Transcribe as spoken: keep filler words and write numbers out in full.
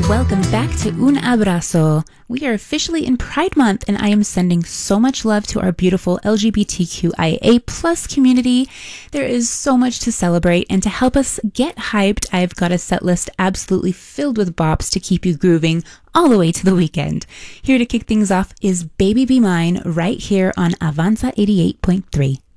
Welcome back to Un Abrazo. We are officially in Pride Month, and I am sending so much love to our beautiful L G B T Q I A plus community. There is so much to celebrate, and to help us get hyped, I've got a set list absolutely filled with bops to keep you grooving all the way to the weekend. Here to kick things off is Baby Be Mine right here on Avanza eighty-eight point three.